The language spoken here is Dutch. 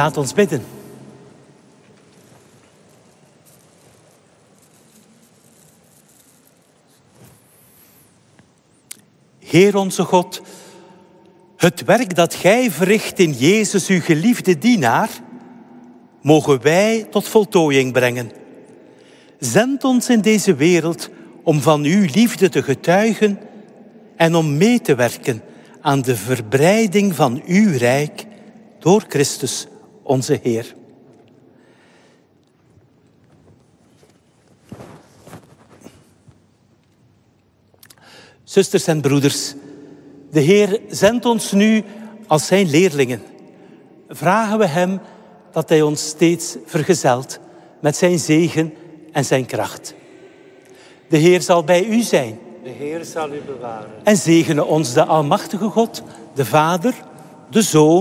Laat ons bidden. Heer onze God, het werk dat gij verricht in Jezus, uw geliefde dienaar, mogen wij tot voltooiing brengen. Zend ons in deze wereld om van uw liefde te getuigen en om mee te werken aan de verbreiding van uw rijk door Christus, onze Heer. Zusters en broeders, de Heer zendt ons nu als zijn leerlingen. Vragen we hem dat hij ons steeds vergezelt met zijn zegen en zijn kracht. De Heer zal bij u zijn. De Heer zal u bewaren. En zegene ons de Almachtige God, de Vader, de Zoon